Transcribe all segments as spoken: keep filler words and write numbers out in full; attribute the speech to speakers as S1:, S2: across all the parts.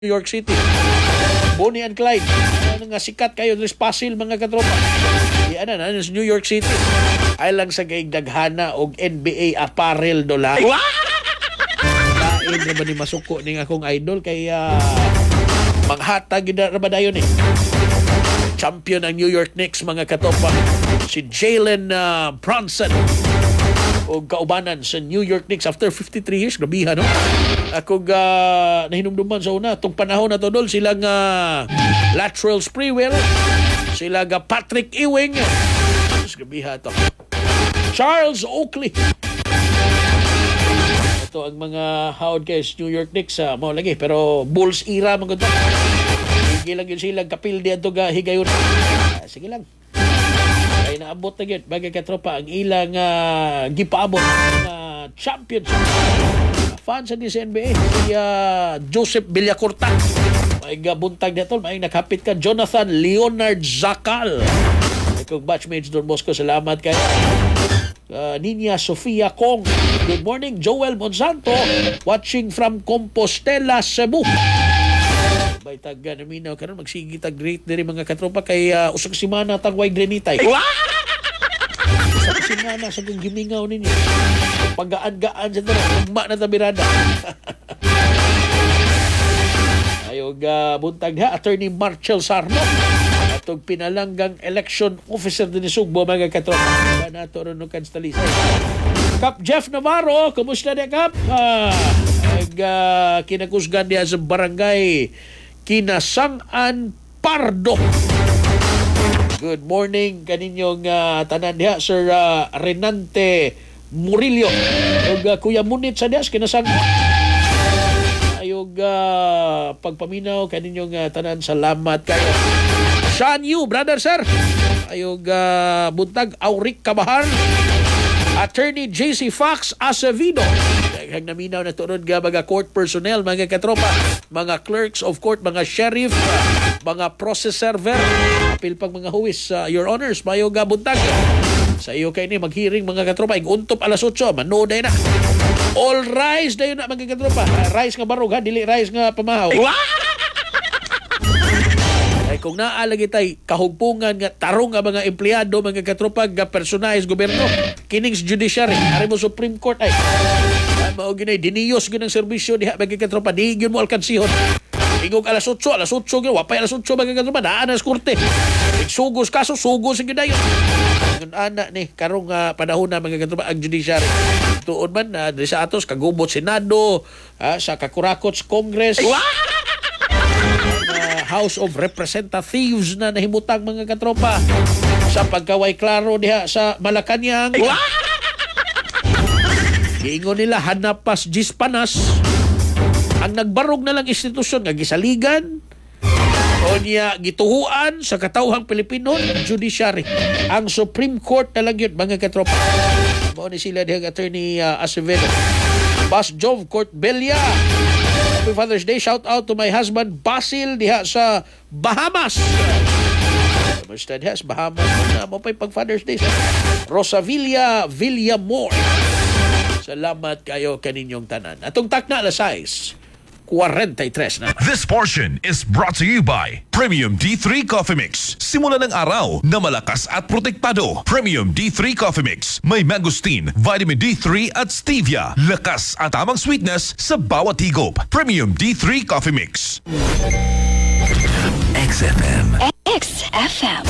S1: New York City. Bonnie and Clyde. Ano nga sikat kayo ng Pasil mga katropa. Yan na na sa New York City. Ay lang sa gaigdaghana og N B A apparel dola. Lain na ba ni masuko ning akong idol kaya manghatag gid ra ba dayon eh. Champion ang New York Knicks mga katropa. Si Jalen uh, Brunson o kaubanan sa New York Knicks after fifty-three years. Grabihan, no? Ako uh, nahinumduman sa una. Itong panahon na to, dol, sila nga uh, Latrell Sprewell, sila nga Patrick Ewing. Grabihan to. Charles Oakley. Ito ang mga hawd kay New York Knicks. Uh, mo lagi, pero Bulls era mga ito. Sige lang yun sila kapil di ito ga higayon. Uh, sige lang. Ay naabot na yun. Bagay katropa, ang ilang uh, gipaabot ng uh, championship. Uh, fans sa N B A. Si uh, Joseph Villacorta. May buntag na ito. May nakapit ka. Jonathan Leonard Zakal. Ay kong batchmates Don Bosco. Salamat kayo. Uh, Ninya Sofia Kong. Good morning. Joel Monsanto. Watching from Compostela, Cebu. Bay taga na minaw karon magsigi tag great diri mga katropa kay uh, usag semana tagway granitay. Sa semana sa kung gimingaw ninyo. Paggaan-gaan sa tara, ugma na tabirada. Ayog uh, buntag ha Attorney Marcel Sarno. Atong pinalanggang election officer din ni Sugbo mga katropa. Nato ron kan stalisay. Kap Jeff Navarro, kumusta na Kap? Ah, ag uh, kinakusgan diya sa barangay Kinasangan Pardo. Good morning kaninyong uh, tanan diha Sir uh, Renante Murillo. Ug uh, Kuya Munit sa diha Kinasangan. Ayog uh, pagpaminaw kaninyong uh, tanan, salamat kayo. Sean Yu, brother sir. Ayog uh, buntag Auric Kabahar. Attorney J C Fox Acevedo. Daghang naminaw na tunod nga mga court personnel, mga katropa, mga clerks of court, mga sheriff, mga process server, apil pag mga huwis. Uh, your honors, mayo nga buntag. Sa iyo kay ni maghearing mga katropa, iguntop alas otso, manood na. All rise dayon na mga katropa. Uh, rise nga barog ha, dili rise nga pamahaw. Ay kung naalagi tay kahugpungan nga tarong nga mga empleyado, mga katropa nga personahe gobyerno, kining judiciary, ari mo Supreme Court ay mao ginay diniyos gyud ang serbisyo diha mga katropa, di gyud mo alkansihon. Ingog alas otso, alas otso gyud wapay alas otso mga katropa, daan sa korte. Sugos kaso, sugos gyud dayon. Ngun ana ni karong uh, panahon na mga katropa ang judiciary. Tuod man uh, di sa atos kagubot Senado, uh, sa kakurakot sa Congress. House of Representatives na nahimutang mga katropa sa pagkaway klaro diha sa Malacañang. Giingon nila hanap pas gispanas ang nagbarog na lang institusyon nga gisaligan o niya gituhuan sa katawhang Pilipino judiciary. Ang Supreme Court na lang yun mga katropa. Mao ni sila diha Attorney uh, Acevedo. Bas Jove Court Belia. Happy Father's Day. Shout out to my husband Basil diha sa Bahamas. Basta diha sa Bahamas. Mo pa'y pag Father's Day. Rosavilla Villamor. Salamat kayo kaninyong tanan. Atong takna alas sais, forty-three na.
S2: This portion is brought to you by Premium D three Coffee Mix. Simula ng araw na malakas at protektado. Premium D three Coffee Mix. May mangosteen, vitamin D three at stevia. Lakas at tamang sweetness sa bawat higop. Premium D three Coffee Mix. X F M.
S3: X F M.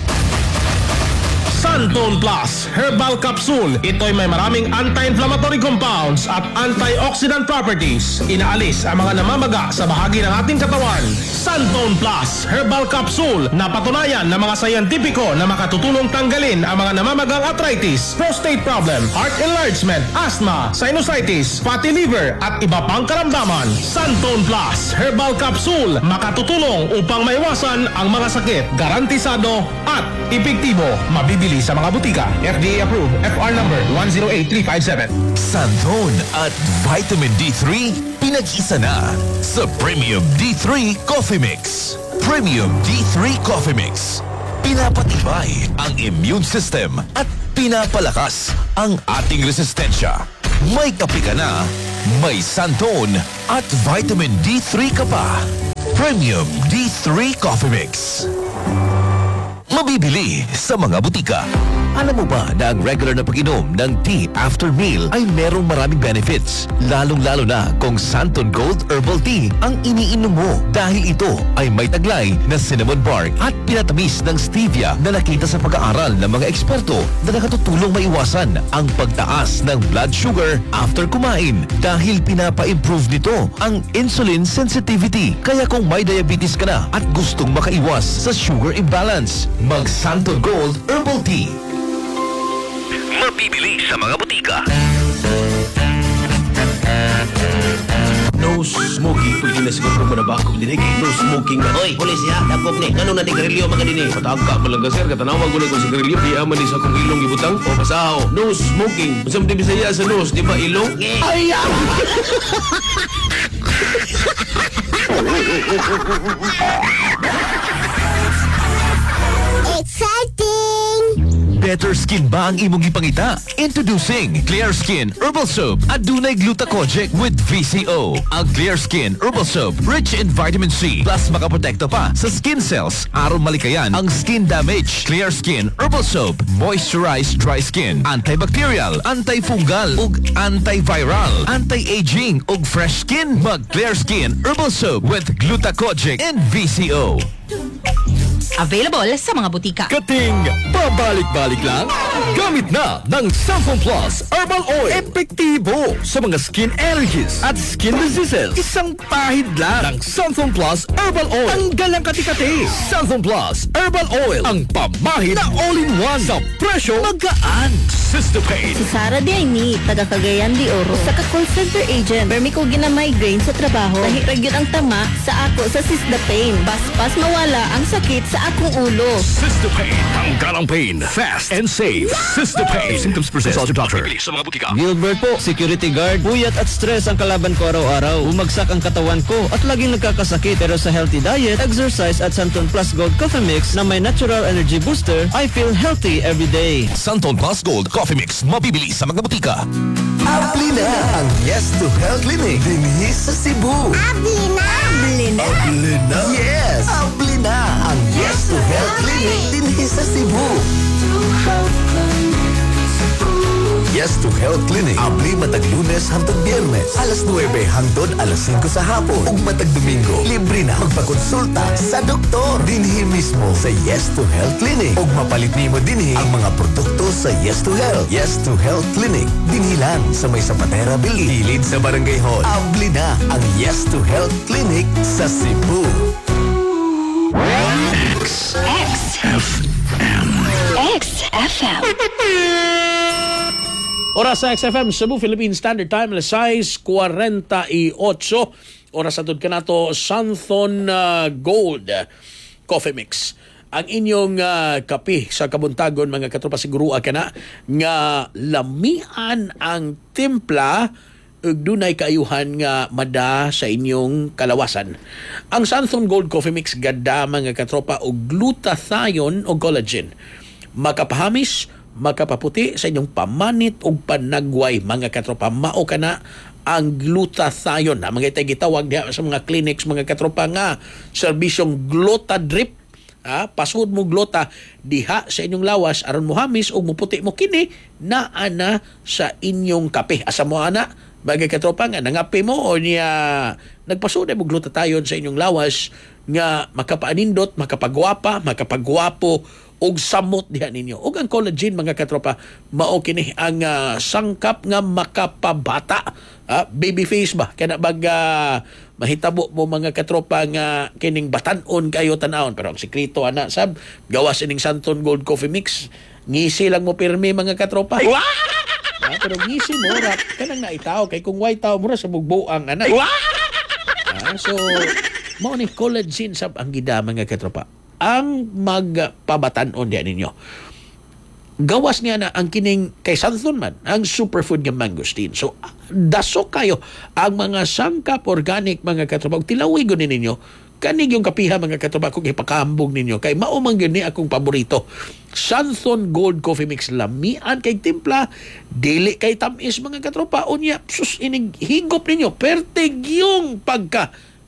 S4: Santon Plus Herbal Capsule. Ito'y may maraming anti-inflammatory compounds at antioxidant properties. Inaalis ang mga namamaga sa bahagi ng ating katawan. Santon Plus Herbal Capsule. Napatunayan ng mga sayantipiko na makatutulong tanggalin ang mga namamagang arthritis, prostate problem, heart enlargement, asthma, sinusitis, fatty liver at iba pang karamdaman. Santon Plus Herbal Capsule. Makatutulong upang maiwasan ang mga sakit. Garantisado at epektibo. Mabibili sa mga butika. F D A approved. F R number one zero eight three five seven.
S2: Santon at Vitamin D three pinag-isa na sa Premium D three Coffee Mix. Premium D three Coffee Mix. Pinapatibay ang immune system at pinapalakas ang ating resistensya. May kape ka na, may Santon at Vitamin D three ka pa. Premium D three Coffee Mix. Mabibili sa mga butika. Alam mo ba na ang regular na pag-inom ng tea after meal ay merong maraming benefits? Lalong-lalo na kung Santon Gold Herbal Tea ang iniinom mo dahil ito ay may taglay na cinnamon bark at pinatamis ng stevia na nakita sa pag-aaral ng mga eksperto na nakatutulong maiwasan ang pagtaas ng blood sugar after kumain dahil pinapa-improve nito ang insulin sensitivity. Kaya kung may diabetes ka na at gustong makaiwas sa sugar imbalance, mag Santon Gold Herbal Tea. Mabibili sa mga butika.
S3: No smoking. Pwede na siguro kung manabakog din eh. No smoking na.
S5: Hoy, pulis ya, dapok ni. Ganun na di garilyo mga din eh.
S3: Patagka malangga sir. Katanawag ko na kung sigarilyo. Di aman ni sa kong ilong ibutang. O pasahaw. No smoking. Masam di Bisaya sa nose. Di ba ilong?
S5: Ay,
S6: Exciting!
S2: Better skin ba ang imong ipangita? Introducing Clear Skin Herbal Soap. Adunay glutathione with V C O. Ang Clear Skin Herbal Soap rich in vitamin C plus makaprotekto pa sa skin cells aron malikayan ang skin damage. Clear Skin Herbal Soap moisturize dry skin, antibacterial, antifungal ug antiviral, anti-aging ug fresh skin. Mag Clear Skin Herbal Soap with glutathione and V C O.
S7: Available sa mga butika.
S8: Kating pabalik-balik lang? Gamit na ng Santon Plus Herbal Oil. Epektibo sa mga skin allergies at skin diseases. Isang pahid lang ng Santon Plus Herbal Oil. Tanggal ang kati-kati. Santon Plus Herbal Oil. Ang pamahid na all-in-one sa presyo magaan. Sistopain.
S6: Si Sara Diayni, taga Cagayan de Oro, sa ka-call center agent. Permi ko gina-migraine sa trabaho. Nahirag yun ang tama sa ako sa Sistopain. Baspas mawala ang sakit sa akong ulo.
S8: Sistopain. Tanggal ang pain. Fast and safe. Sistopain. Symptoms present. Consult your doctor.
S3: Sa mga butika.
S9: Gilbert po, security guard. Puyat at stress ang kalaban ko araw-araw. Bumagsak ang katawan ko at laging nagkakasakit. Pero sa healthy diet, exercise at Santon Plus Gold Coffee Mix na may natural energy booster, I feel healthy every day.
S2: Santon Plus Gold Coffee Mix. Mabibili sa mga butika.
S10: Abli na ang Yes to Health Clinic dinhi sa Cebu.
S6: Abli na! Abli na!
S10: Abli na? Yes! Abli na ang Yes to Health Clinic dinhi sa Cebu. Yes to Health Clinic. Abli matag Lunes hangtod Biyernes. Alas nuwebe hangtod alas singko sa hapon. Ug matag Domingo, libre na magpakonsulta sa doktor. Dinhi mismo sa Yes to Health Clinic. Ug mapalit nimo dinhi ang mga produkto sa Yes to Health. Yes to Health Clinic. Dinhi lang sa may Zapatera Building. Hilid sa Barangay Hall. Abli na ang Yes to Health Clinic sa Cebu.
S7: X F M. X F M.
S1: Oras sa X F M, Cebu, Philippine Standard Time, alas sais forty-eight. Oras atod ka na to, Santon uh, Gold Coffee Mix. Ang inyong uh, kape sa kabuntagon, mga katropa, siguro ka na nga lamian ang timpla ug dunay kaayuhan nga mada sa inyong kalawasan. Ang Santon Gold Coffee Mix gada, mga katropa, og glutathione o collagen. Makapahamis, makapaputi sa inyong pamanit o panagway, mga katropa. Mao ka na ang glutathione. Na mga itay gitawag diha sa mga clinics, mga katropa, nga serbisyong Glutadrip. Ha? Pasud mo glota diha sa inyong lawas aron mo hamis o muputi mo kini na ana sa inyong kape. Asa mo ana, mga katropa, nga nangape mo o niya nagpasud mo glutathione sa inyong lawas nga makapaanindot, makapagwapa, makapagwapo og samot diha ninyo. Og ang collagen, mga katropa, mao kini ang uh, sangkap nga makapabata. Uh, baby face ba? Kana bag uh, mahitabo mo, mga katropa, nga kining batanon kayo tanawon. Pero ang sekreto ana sab gawas ining Santon Gold Coffee Mix. Ngisi lang mo pirmi, mga katropa. Ah, pero ngisi mo ra kanang naitaw kay kung white taw mo ra sa bugbuang ana. Ah, so mao ni collagen sab ang gida, mga katropa. Ang magpabatanon diyan ninyo. Gawas niya na ang kining kay Santon man, ang superfood nga mangosteen. So, daso kayo ang mga sangkap organic, mga katropa. Tilawig ko ninyo, kanig yung kapiha, mga katropa, kung ipakahambog ninyo. Kay maumang yun ni akong paborito. Santon Gold Coffee Mix, lamian kay timpla, dili kay tamis, mga katropa. Unya, sus, inig higop ninyo, pertig yung pagka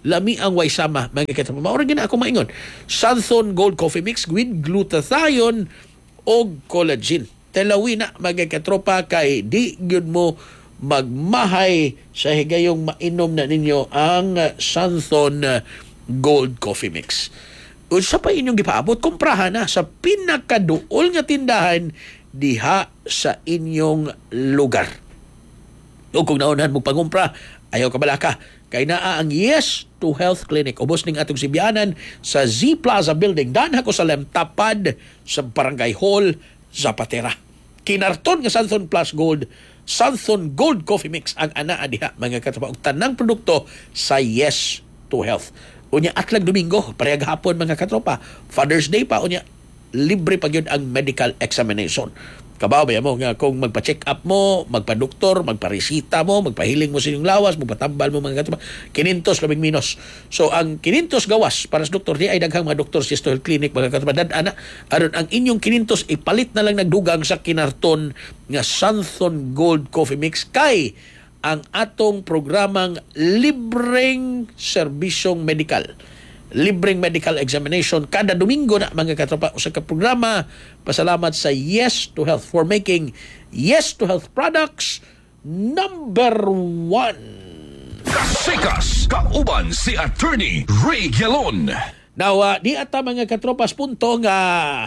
S1: lami ang way sama mga katropa. Maura gina ako maingon. Santhon Gold Coffee Mix with glutathione o collagen. Telawi na mga katropa kay di gyud mo magmahay sa higayong mainom na ninyo ang uh, Santhon uh, Gold Coffee Mix. Unsa pa inyong gipaabot, komprahan na sa pinakaduol nga tindahan diha sa inyong lugar. O kung naunahan mo pangumpra, ayaw ka balaka. Kay naa ang Yes to Health Clinic. Ubos ning atong sibianan sa Z Plaza Building. Danha ko sa tapad sa Barangay Hall, Zapatera. Kinarton nga Santhon Plus Gold, Santhon Gold Coffee Mix ang anaa diha mga katropa. Og tanang produkto sa Yes to Health. Unya atlag Domingo, parehag hapon mga katropa. Father's Day pa, unya libre pa yun ang medical examination. Kabaw ba mo nga kung magpa-check up mo, magpa-doktor, magpa-resita mo, magpahiling mo sa inyong lawas, magpatambal mo mga katropa, kinintos labing minos. So ang kinintos gawas para sa doktor, di ay daghang mga doktor sa Yes to Health Clinic mga katropa. Dadana, aron ang inyong kinintos ipalit na lang nagdugang sa kinarton nga Santhon Gold Coffee Mix kay ang atong programang libreng serbisyong medikal. Libreng medical examination kada Domingo na mga katropa. Usa ka programa. Pasalamat sa Yes to Health for making Yes to Health products number one.
S2: Kasikas, kauban si Attorney Ray Galon.
S1: Now, uh, di ata mga katropas punto nga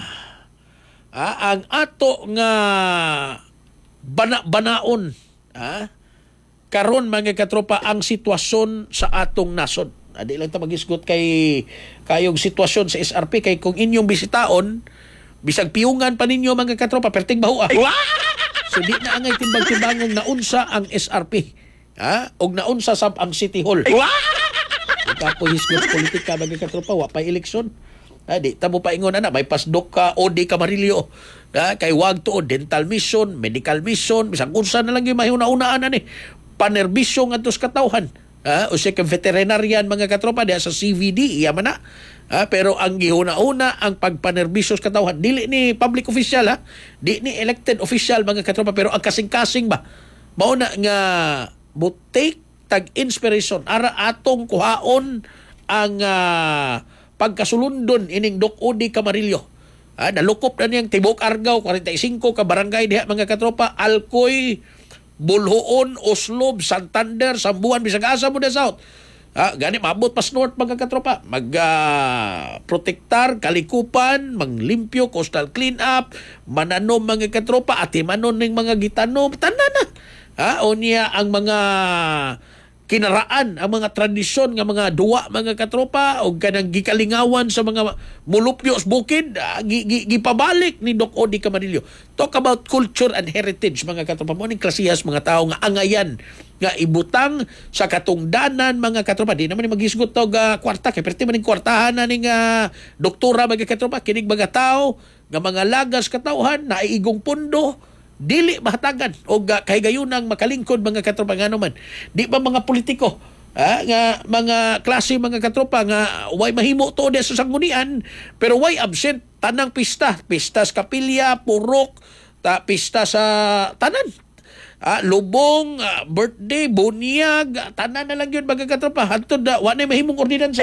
S1: ah, ang ato nga bana-banaon ah, karon mga katropa ang sitwasyon sa atong nasod. Adi lang ta magisgot kay kayong sitwasyon sa S R P kay kung inyong bisitaon bisag piyungan pa ninyo mga katropa perting baho ah. So di na angay timbang-timbangong naunsa ang S R P. Ha? Og naunsa sab ang City Hall. Ika po hisgot politika mga katropa wa pa eleksyon. Ha, di ta mo paingon ana may pasdok ka O D Camarillo. Ha, kay wag to dental mission, medical mission, bisag unsa na lang yung mahuna-unaan ani. Panerbisyo ngadto sa katawhan. Uh, o siya ka veterinarian mga katropa diya sa C V D iya man na. Uh, pero ang gihuna-una ang pagpanerbisyo sa katawhan dili ni public official ha, di ni elected official mga katropa pero ang kasing-kasing ba mao na nga mo take tag inspiration ara atong kuhaon ang uh, pagkasulundon ining Doc O D Camarillo. Uh, nalukop na niyang Tibok Argao forty-five ka barangay diha mga katropa, Alcoy, Bulhoon, Oslob, Santander, Sambuan, bisag asa mo na South. Ha, gani maabot pas north mga katropa. Mag uh, protektar, kalikupan, manglimpyo, coastal clean up, mananom mga katropa, atimanon ning mga gitanom, tanan na. Ha, o niya ang mga kinaraan, ang mga tradisyon nga mga duwa mga katropa o kanang gikalingawan sa mga mulupyo sa bukid, uh, gipabalik ni Doc O D Camarillo. Talk about culture and heritage mga katropa. Mo ning klasihas mga tao nga angayan nga ibutang sa katungdanan mga katropa. Di naman ni magisgot to ga kwarta kay perti man ning kwartahan na ning uh, doktora mga katropa kinig mga tao nga mga lagas katawhan na igong pundo dili mahatagan o uh, kahigayunang makalingkod mga katropa nga naman. Di ba mga politiko ha, nga mga klase mga katropa nga way mahimo to sa sanggunian pero way absent tanang pista, pista sa kapilya, purok, ta pista sa tanan. Ah, lubong, ah, birthday, bunyag, tanan na lang yun mga katropa. Hantod na, wala na mahimong ordinansa.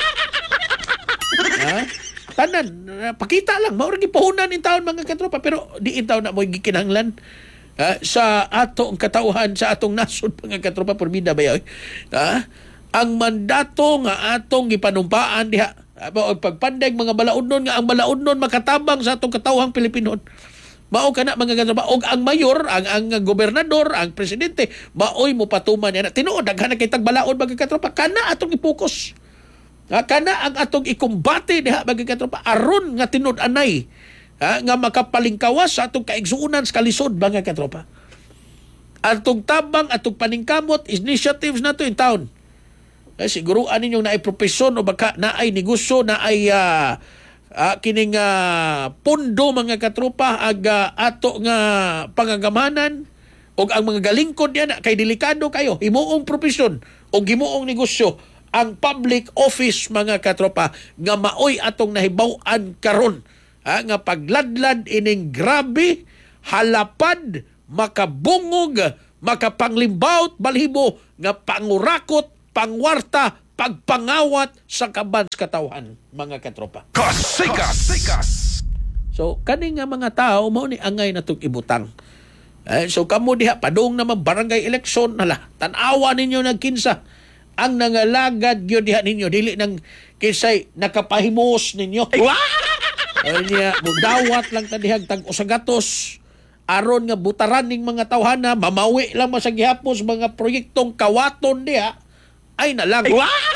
S1: Ha? Tanan, pakita lang. Maurang ipuhunan in taon mga katropa. Pero di in taon na mo gikinahanglan. Ha? Sa atong katauhan, sa atong nasod mga katropa, purbida ba yun? Ha? Ang mandato nga atong gipanumpaan diha. Pagpandag mga balaudnon nga ang balaudnon makatabang sa atong katauhang Pilipinon. Mao kana mga katropa og ang mayor, ang ang gobernador, ang presidente, maoy mo patuman yan. Tinuod daghan na kitag balaod mga katropa kana atong ipokus. Ha, kana ang atong ikumbate diha mga katropa aron nga tinud anay ha, nga makapalingkawas sa atong kaigsuonan sa kalisod mga katropa. Atong tabang, atong paningkamot, initiatives na to in town. Eh, siguruan ninyong naay propesyon o baka naay negosyo, naay uh, Uh, kining uh, pondo mga katropa ag uh, ato nga pangagamanan og ang mga galingkod yan kay delikado kayo himuong propesyon o himuong negosyo ang public office mga katropa nga maoy atong nahibaw-an karon ha, nga pagladlad ining grabe halapad makabungog makapanglimbaut balhibo nga pangurakot pangwarta pagpangawat sa kaban sa katawhan, mga katropa.
S2: Kasikas!
S1: So, kani nga mga tao, mao ni angay na itong ibutang. Eh, so, kamo diha, padung naman barangay eleksyon, hala, tanawa ninyo nagkinsa. Ang nangalagad yun diha ninyo, dili nang kisay nakapahimos ninyo. Ay niya, mudawat lang tadihag tag usagatos. Aron nga butaran ning mga tawhana, mamawi lang masagihapos mga proyektong kawaton diha, ay na lang.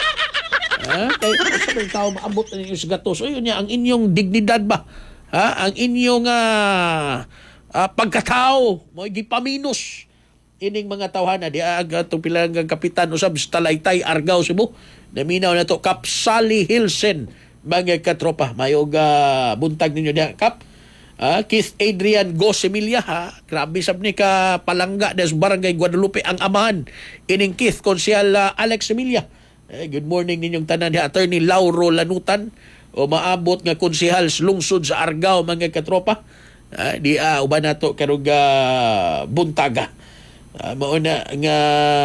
S1: Ha? Kaya sa mga tao maabot na ninyo usagatos. O yun niya, ang inyong dignidad ba? Ha? Ang inyong uh, uh, pagkatao, mo gipaminos ining mga tawhana. Di aga itong pilangang kapitan usab sa Talaytay, Argao, Cebu. Naminaw na to, Kap Sally Hilsen, mga katropa. Mayog uh, buntag ninyo diha, Kap. Uh, Keith Adrian Gosemilia, ha? Grabe sab ni ka palangga des Barangay Guadalupe ang amahan. Ining Keith, Konsyal uh, Alex Emilia. Eh, good morning ninyong tanan ni Attorney Lauro Lanutan. O maabot nga konsehal lungsod sa Argao, mga katropa. Uh, di uh, uban nato karong uh, buntaga. Uh, mauna nga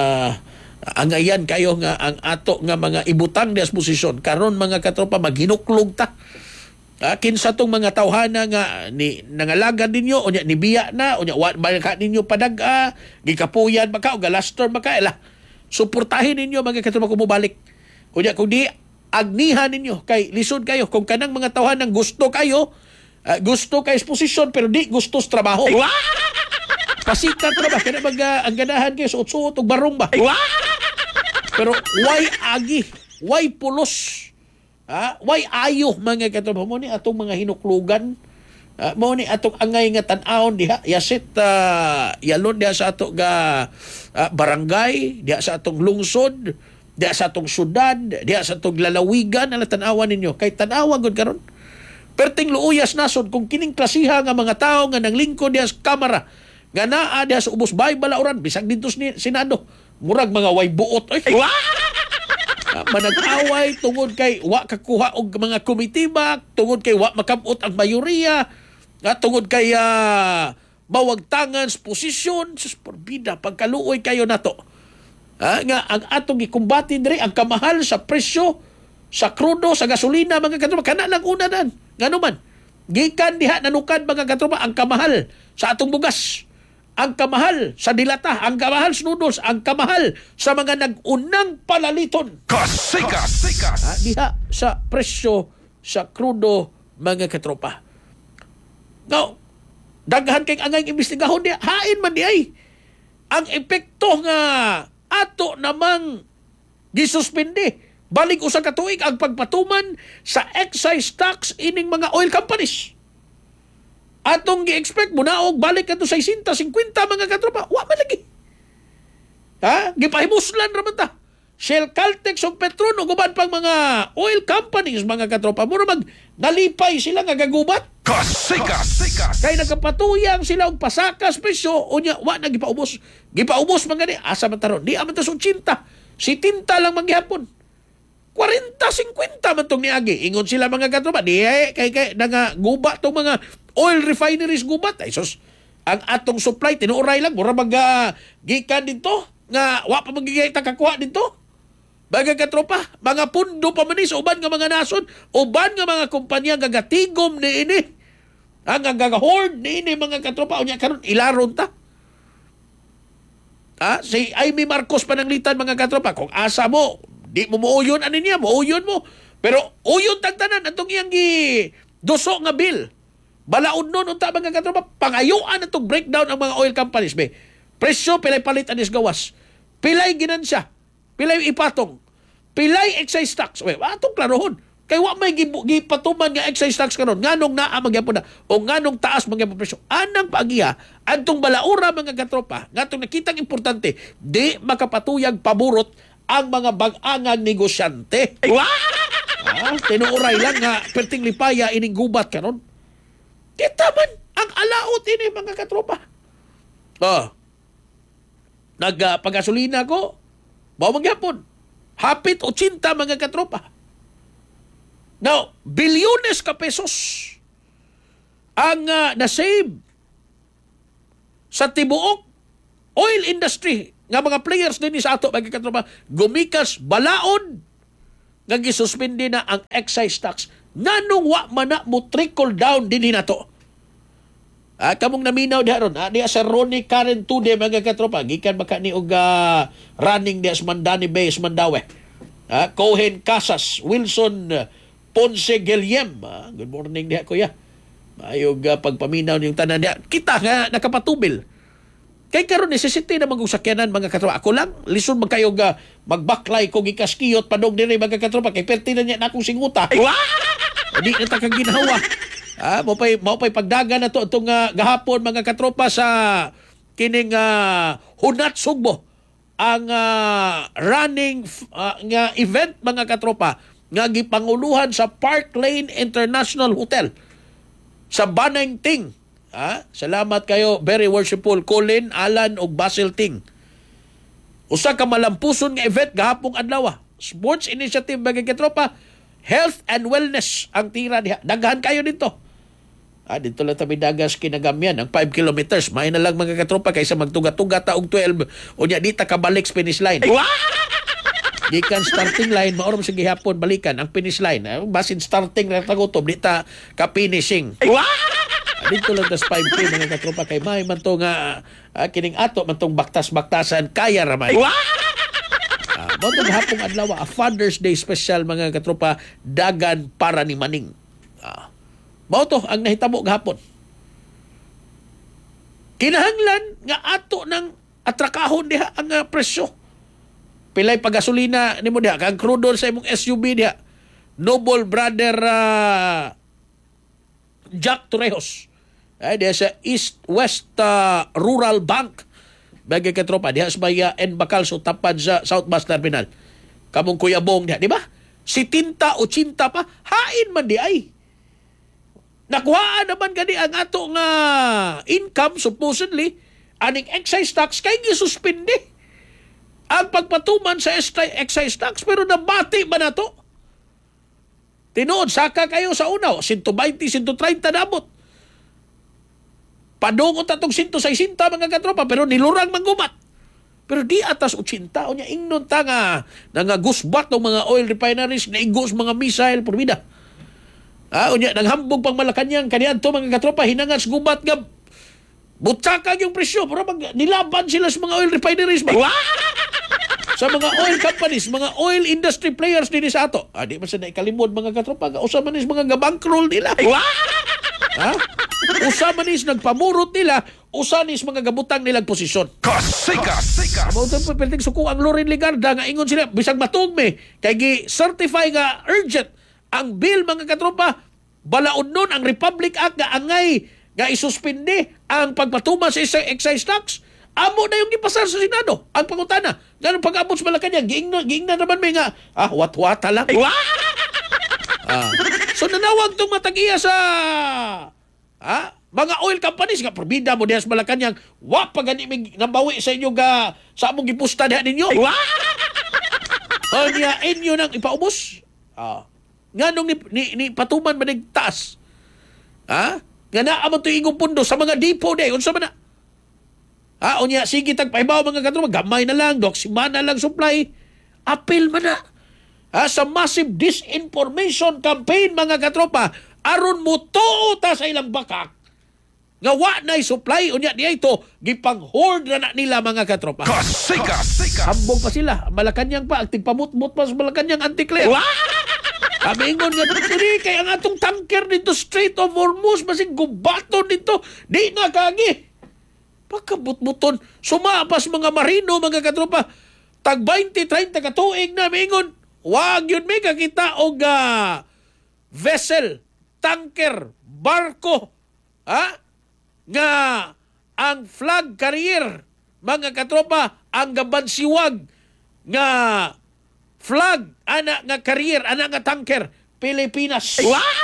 S1: angayan kayo nga ang ato nga mga ibutang des posisyon. Karon mga katropa, maghinuklog ta. Uh, kinsa tong mga tawhana nga ni nangalagan ninyo o ni biya na o wa ka ninyo padag-a, gikapuyan maka o galastor maka, ela suportahin ninyo mga katropa kung mubalik. Kunya kung di agnihan ninyo kay lisod kayo kung kanang mga tawhanang gusto kayo, uh, gusto kay posisyon pero di gusto sa trabaho. Pasikat ra ba kana mag uh, ang ganahan kayo suot-suot og barong ba? Pero why agi, why pulos? Ha? Why ayo mga katropa mo ni atong mga hinuklugan, uh, mo ni atong angay nga tan-awon diha yasit uh, yalon diha sa ato ga uh, barangay, diha sa atong lungsod, diha sa atong syudad, diha sa atong lalawigan, ala tan-awan ninyo kay tan-awa gud karon. Perting luuyas nasod kung kining klasiha nga mga tao nga nanglingkod diha sa kamara nga naa diha sa ubos bay balauran bisag dito sa Senado, murag mga way buot oy. Manag-away tungod kay wa kakuha og mga komitiba, tungod kay wa makabot ang mayoriya, nga tungod kay uh, mawagtangan sa posisyon, sus porbida pagkaluoy kayo nato. Ha? Nga ang atong gikumbati diri ang kamahal sa presyo sa krudo, sa gasolina, mga katropa, kana lang una nan. Ngano man, gikan diha nanukan mga katropa ang kamahal sa atong bugas, ang kamahal sa dilata, ang kamahal sa noodles, ang kamahal sa mga nag-unang palaliton.
S2: Kasikas!
S1: Ha, diha sa presyo sa krudo, mga katropa. Now, daghan kay angay imbestigahon diha, hain man di ay. Ang epekto nga ato namang gisuspindi, balik usa ka tuig ang pagpatuman sa excise tax ining mga oil companies. Atong gi-expect mo na og balik kadto sa sixty, fifty mga katropa. Wa man lagi. Ha? Gipahimuslan ra man ta. Shell, Caltex ug Petron ug uban pang mga oil companies mga katropa. Mura mag nalipay sila nga gagubat.
S2: Kasikas!
S1: Kay nagkapatuyang sila og pasakas presyo unya wa na gipaubos. Gipaubos man gani asa man taron. Di aman ta eighty. seventy lang manggihapon. forty, fifty man tong niagi. Ingon sila mga katropa. Di kay kay nga guba tong mga oil refineries gubat. Ay sus, ang atong supply tinuoray lang mura mag uh, gikan dito nga wa pa magigay ta kakuha dito. Baga katropa, mga pundo pa man ni sa uban nga mga nason, uban nga mga kumpanya nga gatigom ni ini. Ang gagahord ni ini mga katropa unya karon ilaron ta. Ah, si Amy Marcos pananglitan mga katropa, kung asa mo di mo muuyon ani niya, muuyon mo. Pero uyon tagtanan atong iyang gi duso nga bill. Balaod nun unta mga katropa, pangayuan atong breakdown ang mga oil companies be. Presyo pilay palit anis gawas. Pilay ginansya. Pilay ipatong. Pilay excise tax. Well, atong klarohon. Kay wa may gipatuman nga excise tax karon. Nganong naa magyapon na o nganong taas magyapon presyo. Anang paagiha adtong balaura mga katropa, ngatong nakitang importante, di makapatuyag paburot ang mga bag-angang negosyante. Ah, tinuoray lang nga perting lipaya ining gubat karon. Kita man ang alaot ini mga katropa. Oh. Nagpagasolina uh, ko, bao magyapon. Hapit eighty mga katropa. Now, bilyones ka pesos ang uh, na-save sa tibuok oil industry nga mga players din sa ato mga katropa, gumikas balaod nga gisuspindi na ang excise tax. Nganong wa man na mo trickle down din na to? Ah, kamong naminaw diha ron, ah, diha sa Ronnie Karen Tude mga katropa, gikan baka ni og uh, running diha sa Mandani Bay, sa Mandaue. Ah, Cohen Casas, Wilson uh, Ponce Guillem. Ah, good morning diha kuya. Ayog uh, pagpaminaw niyong tanan diha. Kita nga nakapatubil. Kay karon necessity na magong sakyanan mga katropa. Ako lang lison man kayo uh, magbaklay kung ikaskiyot padong diri mga katropa kay perti na niya na akong singuta. Di na ta kang ginhawa. Ah, mo pay mo pay pagdagan na to itong uh, gahapon mga katropa sa kining uh, Hunat Sugbo ang uh, running uh, nga event mga katropa nga gipanguluhan sa Park Lane International Hotel sa Banang Ting. Ah, salamat kayo, very worshipful Colin, Alan ug Basil Ting. Usa ka malampuson nga event gahapong adlaw. Sports initiative mga katropa, health and wellness ang tira diha. Daghan kayo dito. Ah, dito lang tabi dagas kinagamyan ang five kilometers. May na lang mga katropa kaysa magtuga-tuga ta og twelve o nya di ta kabalik finish line. Gikan starting line maorom sa gihapon balikan ang finish line. Ah, basin starting ra tagutob di ta ka finishing. Ah, dito lang tas five K mga katropa kay may man to nga ah, kining ato man tong baktas-baktasan kaya ra may. Ah, mo tong hapong adlaw a Father's Day special mga katropa dagan para ni Maning. Ah, mao to ang nahitabo gahapon. Kinahanglan nga ato ng atrakahon diha ang uh, presyo. Pilay pagasolina nimo diha kang crudo sa imong S U V diha. Noble Brother uh, Jack Torrejos. Ay diha sa East West uh, Rural Bank. Bagay ka tropa diha sa Baya and Bacalso tapad sa South Bus Terminal. Kamong Kuya Bong diha, di ba? Sitinta o cinta pa hain man di ay. Nakuha naman gani ang ato nga income supposedly aning excise tax kay gisuspindi ang pagpatuman sa excise tax pero nabati ba na to? Tinuod saka kayo sa unaw one twenty, one thirty nabot. Padungot atong one sixty mga katropa pero nilurang manggumat. Pero di atas eighty o nya ingnon ta nga nangagusbat ng mga oil refineries na igos mga missile purbida. Ah, unya naghambog pang Malacañang kaniadto mga katropa hinangas gubat nga butsaka yung presyo pero mag, nilaban sila sa mga oil refineries ba? Sa mga oil companies, mga oil industry players din sa ato. Ah, di man sa naikalimod mga katropa, usa man is mga gabankroll nila. Ha? Usa man is nagpamurot nila, usa nis mga gabutang nilang posisyon.
S2: Kasika! Kasika!
S1: Amo to perting suko ang Loren Ligarda nga ingon sila bisag matugme kay gi-certify nga urgent ang bill mga katropa, balaod nun ang Republic Act nga angay nga isuspindi ang pagpatuma sa excise tax. Amo na yung ipasar sa Senado ang pangutana. Ganun pag-abot sa Malacañang, giingnan, giingnan naman may nga, ah, wat-wata lang. ah. So nanawag itong matag-iya sa ah, mga oil companies nga, probida mo diya sa Malacañang, wa pa gani may nabawi sa inyo ga, sa among gipusta diya ninyo. O niya, inyo nang ipaubos. Ah. Nga nung ni, ni, ni patuman manigtaas. Ha? Nga naamon ito ingong pundo sa mga depo de. Unsa man na? Ha? O niya, sige tagpaibaw mga katropa. Gamay na lang. Doksimana lang supply. Apil man na. Ha? Sa massive disinformation campaign mga katropa. Aron mo tuota sa ilang bakak. Nga wa na'y supply. O niya, niya ito. Gipang-hoard na, na nila mga katropa.
S2: Kasika!
S1: Hambog pa sila. Malacañang pa. Ang tigpamut-mut pa sa Malacañang anti-clear. Amingon nga dito kay ang atong tanker dito Strait of Hormuz masig gubaton dito di na kagi pagkabut-buton sumapas mga marino mga katropa tag twenty thirty ka tuig na mingon wag yun may kakita og uh, vessel tanker barko ha nga ang flag carrier mga katropa ang gabansiwag nga flag, anak nga carrier, anak nga tanker, Pilipinas.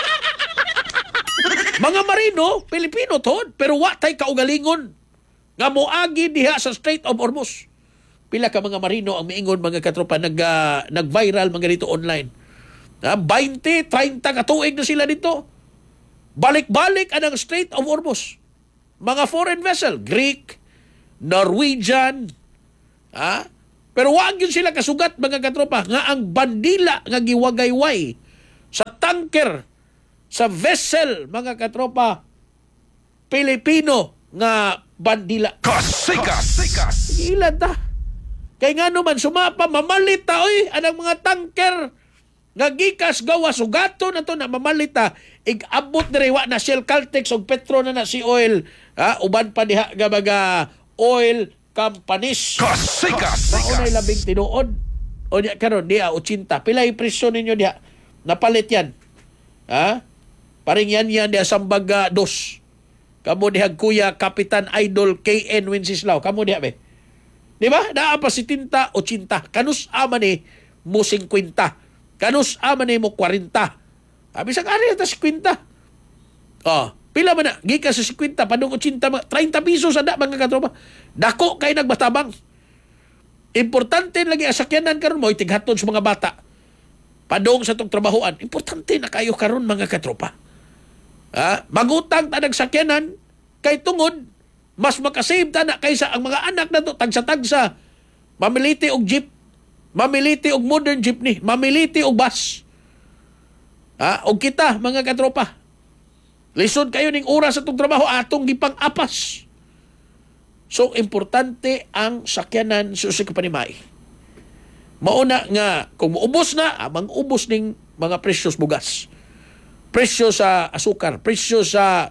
S1: Mga marino, Pilipino to, pero watay kaugalingon nga moagi diha sa Strait of Hormuz. Pila ka mga marino ang miingon mga katropa nag, uh, nag-viral mga dito online. Uh, twenty, thirty katuig na sila dito. Balik-balik ang Strait of Hormuz. Mga foreign vessel, Greek, Norwegian, ha? Pero wag yun sila kasugat, mga katropa, nga ang bandila nga giwagayway sa tanker, sa vessel, mga katropa, Pilipino nga bandila.
S2: Kasikas!
S1: Ilan ta? Kay nga naman, sumapa, mamalita, oy, anang mga tanker nga gikas gawa sugato na to na mamalita, ig-abot na rewa na Shell Caltex o Petro na na si oil, ha? Uban pa diha nga mga oil companies.
S2: Kasikas!
S1: Maunay labing tinuod. O diya karon diya, eighty. Pilay presyo ninyo diya? Napalit yan. Ha? Paring yan yan diya sambaga dos. Kamu diha kuya Kapitan Idol K N Wenceslao. Kamu diha be. Di ba? Naa pa si tinta eighty. Kanus ama ni mo fifty. Kanus ama ni mo forty. Abi sa kani ta fifty. Oh, pila man na gikas sa fifty padung eighty, thirty pesos ada mga katropa. Dako kay nagbatabang. Importante lagi asakyanan karon mo itighaton sa mga bata. Padung sa tong trabahoan. Importante na kayo karon mga katropa. Ha? Magutang ta nagsakyanan kay tungod mas makasave ta na kaysa ang mga anak na to tagsa-tagsa mamiliti og jeep, mamiliti og modern jeepney, mamiliti og bus. Ha? Og kita mga katropa, lisod kayo ning oras sa itong trabaho atong gipang apas. So importante ang sakyanan sa usig kapanimay. Mauna nga kung muubos na amang ubos ning mga presyos bugas, presyo sa asukar, presyo sa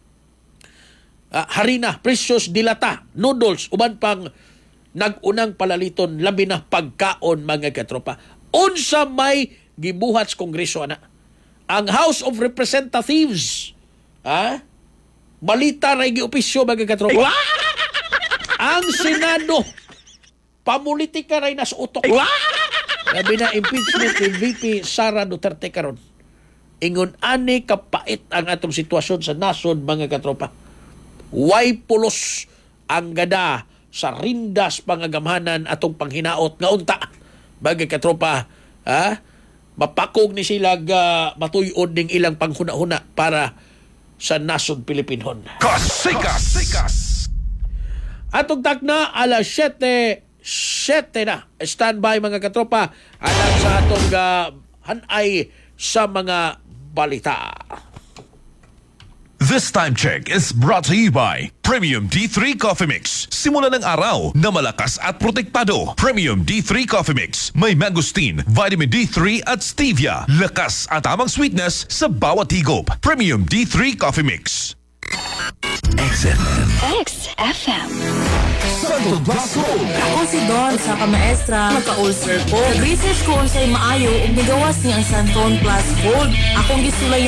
S1: uh, harina, presyo sa dilata, noodles, uban pang nag-unang palaliton, labi na pagkaon mga katropa. Unsa may gibuhat sa Kongreso ana? Ang House of Representatives, ha? Balita ray giopisyo mga katropa. Ang Senado, pamulitika ray nas utok. Labi na impeachment ni V P Sara Duterte karon. Ingon ani kapait ang atong sitwasyon sa nasod mga katropa. Way pulos ang gada sa rindas pangagamhanan atong panghinaot nga unta mga katropa, ha? Mapakog ni sila uh, matuyod ning ilang panghuna-huna para sa nasod Pilipinon.
S2: Kasikas!
S1: Atong takna alas siyete, siyete na. Standby mga katropa alang sa atong uh, hanay sa mga balita.
S2: This time check is brought to you by Premium D three Coffee Mix. Simula ng araw na malakas at protektado. Premium D three Coffee Mix. May mangosteen, vitamin D three at stevia. Lakas at tamang sweetness sa bawat higop. Premium D three Coffee Mix.
S7: X F M.
S11: X F M.
S7: Santo Blasco.
S12: Ako si Don sa pamaestra. Magka-ulcer ko. Nag-research ko unsay maayo ug nigawas ni ang Santon Plus Gold. Akong gisulayan